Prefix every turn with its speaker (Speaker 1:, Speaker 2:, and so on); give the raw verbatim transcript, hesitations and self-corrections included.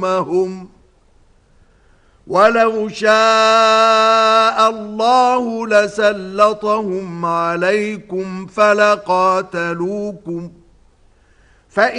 Speaker 1: هم ولو شاء الله لسلطهم عليكم فلقاتلوكم فإن